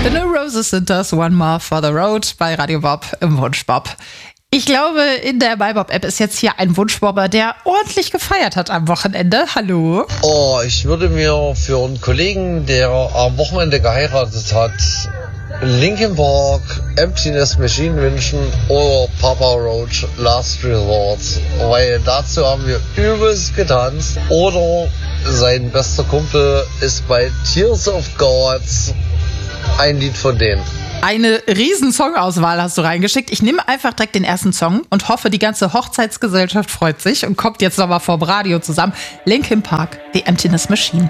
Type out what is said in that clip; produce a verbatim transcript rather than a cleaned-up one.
The New Roses sind das, One More for the Road bei Radio Bob im Wunschbob. Ich glaube, in der MyBob-App ist jetzt hier ein Wunschbobber, der ordentlich gefeiert hat am Wochenende. Hallo? Oh, ich würde mir für einen Kollegen, der am Wochenende geheiratet hat, Linkin Park, Emptiness Machine wünschen oder Papa Roach, Last Resort. Weil dazu haben wir übelst getanzt. Oder sein bester Kumpel ist bei Tears of God, ein Lied von denen. Eine riesen Songauswahl hast du reingeschickt. Ich nehme einfach direkt den ersten Song und hoffe, die ganze Hochzeitsgesellschaft freut sich und kommt jetzt nochmal vorm Radio zusammen. Linkin Park, The Emptiness Machine.